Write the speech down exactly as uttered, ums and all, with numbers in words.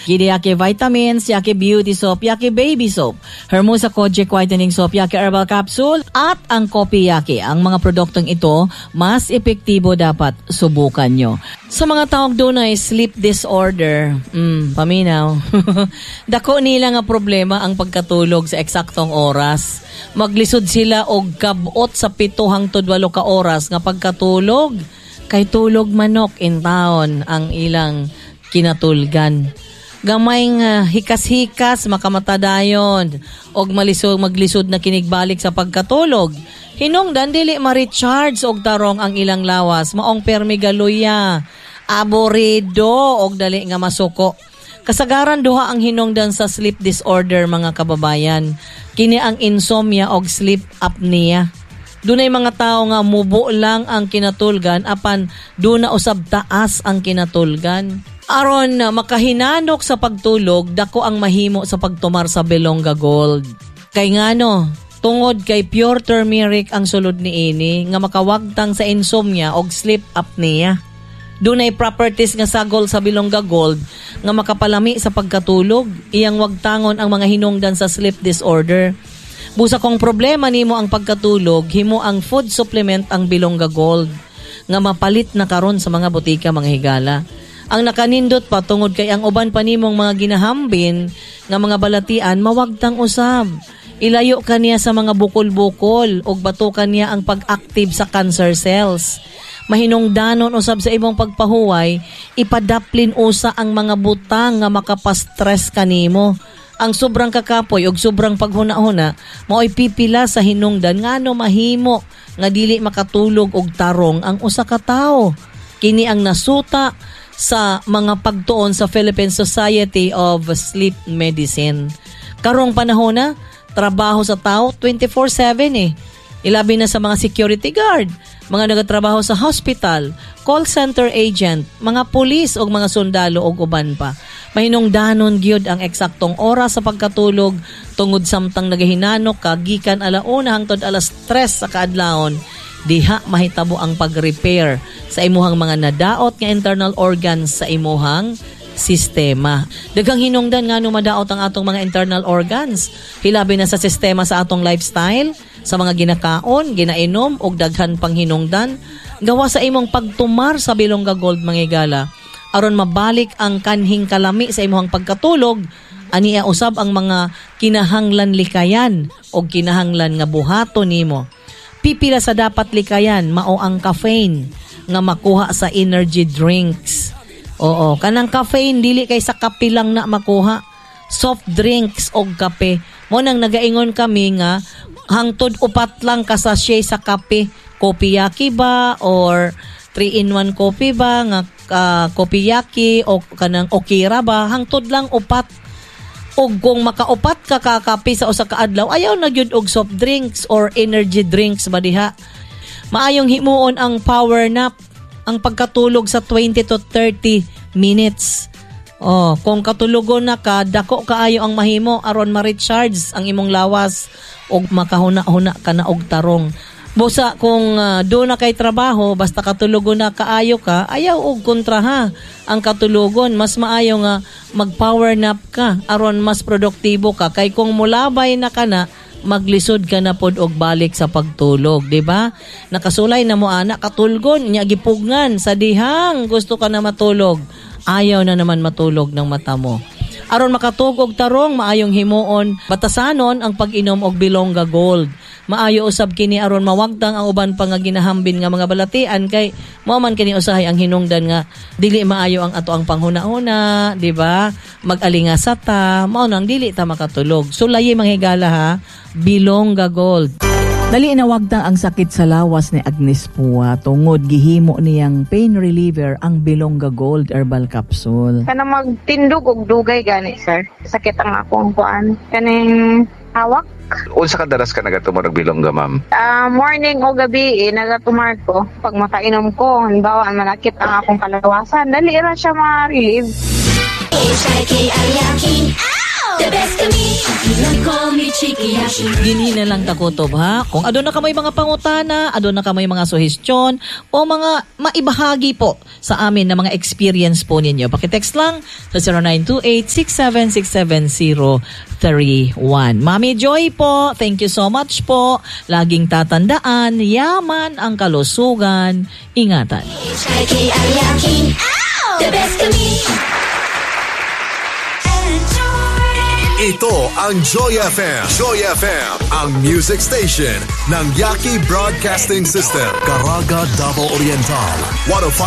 Kini yake vitamins, yake beauty soap, yake baby soap, Hermosa Kojic whitening soap, yake herbal capsule, at ang Kopi Yake. Ang mga produktong ito, mas epektibo dapat subukan nyo. Sa mga tawag doon ay sleep disorder, mm, paminaw, dako nila nga problema ang pagkatulog sa eksaktong oras. Maglisod sila og kabot sa pito hangtod walo ka oras nga pagkatulog. Kay tulog manok in town ang ilang kinatulgan. Gamay nga hikas-hikas makamata dayon og malisod maglisod na kinigbalik sa pagkatulog. Hinungdan dili ma-recharge og tarong ang ilang lawas, maong permigaluya, aborido og dali nga masuko. Kasagaran duha ang hinungdan sa sleep disorder mga kababayan. Kini ang insomnia og sleep apnea. Dunay mga tao nga mubo lang ang kinatulgan apan duna usab taas ang kinatulgan. Aron uh, makahinanok sa pagtulog, dako ang mahimo sa pagtumar sa Belonga Gold. Kay ngano, tungod kay pure turmeric ang sulod ni ini nga makawagtang sa insomnia og sleep apnea. Dunay properties nga sagol sa Belonga Gold nga makapalami sa pagkatulog, iyang wagtangon ang mga hinungdan sa sleep disorder. Busa kong problema nimo ang pagkatulog, himo ang food supplement ang Belonga Gold nga mapalit na karon sa mga botika mga higala. Ang nakanindot pa tungod kay ang uban pa nimong mga ginahambin nga mga balatian mawagtang usab. Ilayo kaniya sa mga bukol-bukol ug batukan niya ang pag-active sa cancer cells. Mahinungdanon usab sa imong pagpahuway, ipadaplin usa ang mga butang nga makapastress kanimo. Ang sobrang kakapoy ug sobrang paghuna-huna mao'y pipila sa hinungdan ngano mahimo nga dili makatulog og tarong ang usa ka tawo. Kini ang nasuta sa mga pagtuon sa Philippine Society of Sleep Medicine. Karong panahon na, trabaho sa tao twenty-four seven eh. Ilabi na sa mga security guard, mga nagatrabaho sa hospital, call center agent, mga pulis o mga sundalo o uban pa. Mahinungdanon gyud ang eksaktong oras sa pagkatulog tungod samtang nagahinanok ka gikan alauna hangtod alas tres sa kaadlawon. Diha mahitabo ang pag-repair sa imuhang mga nadaot nga internal organs sa imuhang sistema. Daghang hinungdan nga no madaot ang atong mga internal organs. Hilabi na sa sistema sa atong lifestyle, sa mga ginakaon, ginainom og daghan pang hinungdan gawa sa imong pagtumar sa Belonga Gold mga higala. Aron mabalik ang kanhing kalami sa imuhang pagkatulog, aniya usab ang mga kinahanglan likayan o kinahanglan nga buhaton nimo. Pipila sa dapat likayan, mao ang caffeine nga makuha sa energy drinks. Oo, kanang caffeine dili kay sa kape lang na makuha. Soft drinks o kape. Mo nang nagaingon kami nga hangtod upat lang ka sachet sa kape. Kopi Yake ba or three in one coffee ba nga uh, Kopi Yake o kanang Okira ba, hangtod lang upat. O kung makaupat ka kakape sa usa ka adlaw, ayaw na gyud og soft drinks or energy drinks ba diha. Maayong himuon ang power nap, ang pagkatulog sa twenty to thirty minutes. Oh, kung katulogon na ka, dako kaayo ang mahimo aron ma-recharge ang imong lawas og makahuna-huna ka na og tarong. Busa kung uh, do na kay trabaho, basta katulogon na kaayo ka, ayaw og kontra ha. Ang katulogon, mas maayo nga mag-power nap ka aron mas produktibo ka. Kay kung mulabay na ka na, maglisod ka na pod og balik sa pagtulog, di ba? Nakasulay na mo ana katulgon, nya gipugngan sa dihang gusto ka na matulog. Ayaw na naman matulog ng mata mo. Aron makatug og tarong, maayong himuon, batasanon ang pag-inom og Belonga Gold. Maayo usab kini aron mawagtang ang uban pa nga ginahambin nga mga balatian kay mao man kini usahay ang hinungdan nga dili maayo ang ato ang panghuna-huna, di ba? Mag-alingasa ta, mao nang dili ta makatulog. Sulayi mga higala ha, Belonga Gold. Dali inawagtang ang sakit sa lawas ni Agnes Pua tungod gihimo niyang pain reliever ang Belonga Gold Herbal Capsule. Kana magtindog og dugay gani sir. Sakit ang akong kuan. Kaning hawak. Unsa ka daras ka nagatumar og Belonga ma'am? Uh, morning o gabi eh, nagatumar ko. Pag makainom ko, halimbawa manakit ang akong kalawasan, dali ra siya ma-relieve. H I K L Yaki. The best kami, you call me Chiki Yashi. Ginhina lang takutob ha. Kung adon na kamay mga pangutana, adon na kamay mga suhestyon o mga maibahagi po sa amin na mga experience po ninyo. Pakitext lang sa zero nine two eight, six seven six seven zero three one. Mami Joy po, thank you so much po. Laging tatandaan, yaman ang kalusugan. Ingatan. Chiki Yashi. The best kami. Ito ang Joy F M. Joy F M, ang music station ng Yaki Broadcasting System. Caraga, Davao Oriental. one oh five